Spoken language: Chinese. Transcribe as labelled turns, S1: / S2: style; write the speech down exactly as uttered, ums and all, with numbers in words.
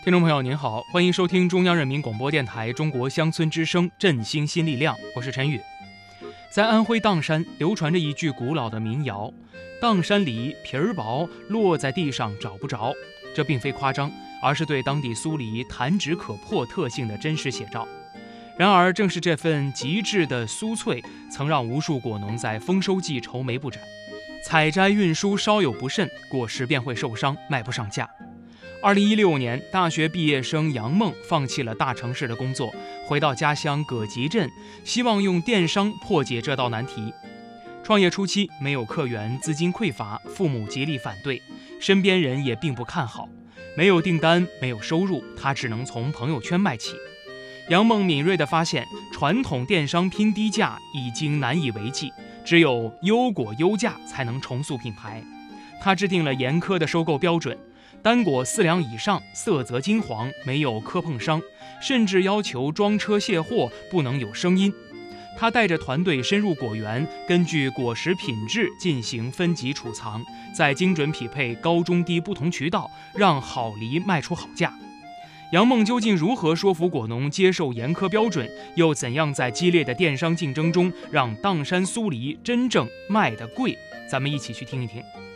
S1: 听众朋友您好，欢迎收听中央人民广播电台中国乡村之声振兴新力量，我是陈宇。在安徽砀山流传着一句古老的民谣：砀山梨皮儿薄，落在地上找不着。这并非夸张，而是对当地苏梨弹指可破特性的真实写照。然而正是这份极致的酥脆，曾让无数果农在丰收季愁眉不展。采摘运输稍有不慎，果实便会受伤，卖不上价。二零一六年，大学毕业生杨梦放弃了大城市的工作，回到家乡葛集镇，希望用电商破解这道难题。创业初期没有客源，资金匮乏，父母极力反对，身边人也并不看好。没有订单，没有收入，他只能从朋友圈卖起。杨梦敏锐地发现，传统电商拼低价已经难以为继，只有优果优价才能重塑品牌。他制定了严苛的收购标准，单果四两以上，色泽金黄，没有磕碰伤，甚至要求装车卸货不能有声音。他带着团队深入果园，根据果实品质进行分级储藏，再精准匹配高中低不同渠道，让好梨卖出好价。杨梦究竟如何说服果农接受严苛标准，又怎样在激烈的电商竞争中让砀山苏梨真正卖得贵？咱们一起去听一听。